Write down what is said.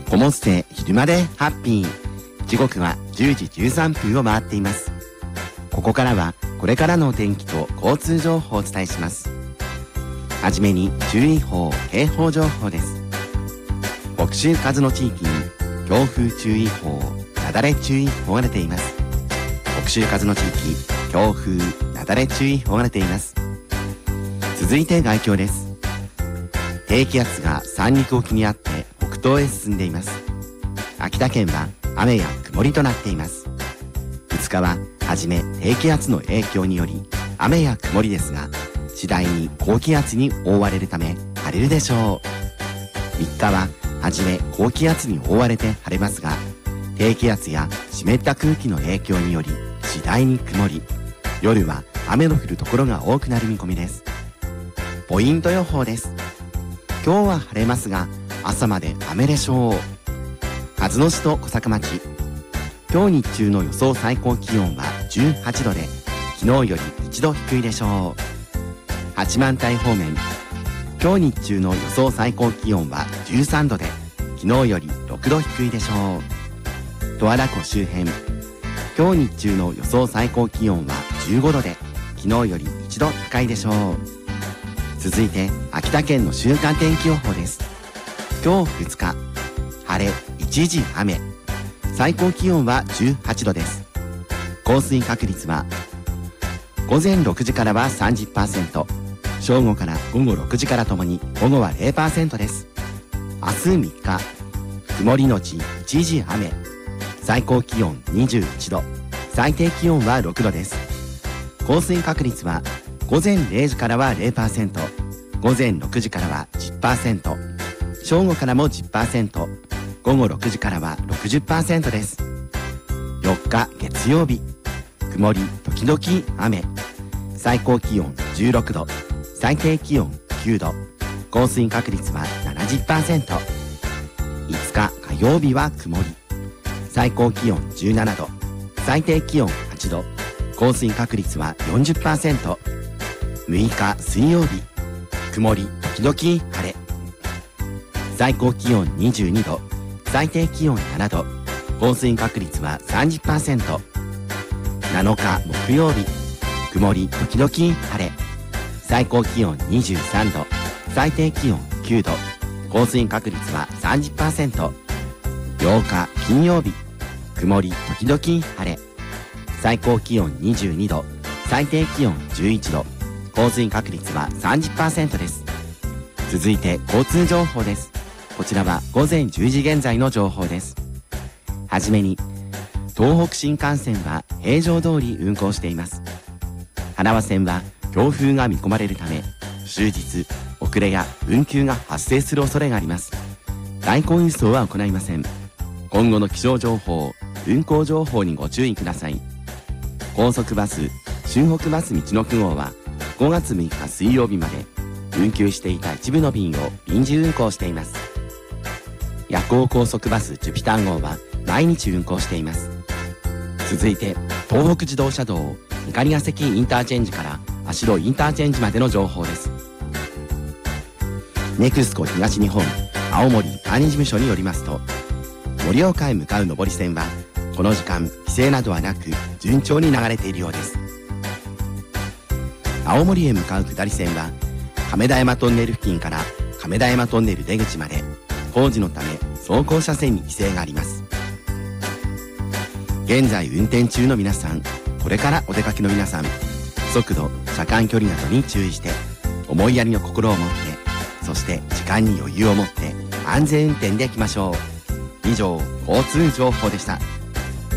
コモステ昼までハッピー。時刻は10時13分を回っています。ここからはこれからのお天気と交通情報をお伝えします。はじめに注意報、警報情報です。北州風の地域に強風注意報、雪崩注意報が出ています。北州風の地域、強風、雪崩注意報が出ています。続いて概況です。低気圧が三陸沖にあって北東へ進んでいます。秋田県は雨や曇りとなっています。2日ははじめ低気圧の影響により雨や曇りですが、次第に高気圧に覆われるため晴れるでしょう。3日ははじめ高気圧に覆われて晴れますが、低気圧や湿った空気の影響により次第に曇り、夜は雨の降るところが多くなる見込みです。ポイント予報です。今日は晴れますが朝まで雨でしょう。鹿角市と小坂町、今日日中の予想最高気温は18度で昨日より1度低いでしょう。八幡平方面、今日日中の予想最高気温は13度で昨日より6度低いでしょう。十和田湖周辺、今日日中の予想最高気温は15度で昨日より1度高いでしょう。続いて秋田県の週間天気予報です。今日2日、晴れ一時雨、最高気温は18度です。降水確率は午前6時からは 30%、 正午から午後6時からともに午後は 0% です。明日3日、曇りのち一時雨、最高気温21度、最低気温は6度です。降水確率は午前0時からは 0%、 午前6時からは 10%、 正午からも 10%、 午後6時からは 60% です。4日月曜日、曇り時々雨、最高気温16度、最低気温9度、降水確率は 70%。 5日火曜日は曇り、最高気温17度、最低気温8度、降水確率は 40%。 6日水曜日、曇り時々晴れ、最高気温22度、最低気温7度、降水確率は 30%。 7日木曜日、曇り時々晴れ、最高気温23度、最低気温9度、降水確率は 30%。 8日金曜日、曇り時々晴れ、最高気温22度、最低気温11度、降水確率は 30% です。続いて交通情報です。こちらは午前10時現在の情報です。はじめに東北新幹線は平常通り運行しています。花輪線は強風が見込まれるため終日遅れや運休が発生する恐れがあります。代行輸送は行いません。今後の気象情報、運行情報にご注意ください。高速バス、春北バスみちのく号は5月6日水曜日まで運休していた一部の便を臨時運行しています。夜行高速バスジュピター号は毎日運行しています。続いて東北自動車道碇ヶ関インターチェンジから芦戸インターチェンジまでの情報です。ネクスコ東日本青森管理事務所によりますと、盛岡へ向かう上り線はこの時間規制などはなく順調に流れているようです。青森へ向かう下り線は亀田山トンネル付近から亀田山トンネル出口まで工事のため走行車線に規制があります。現在運転中の皆さん、これからお出かけの皆さん、速度、車間距離などに注意して思いやりの心を持って、そして時間に余裕を持って安全運転でいきましょう。以上、交通情報でした。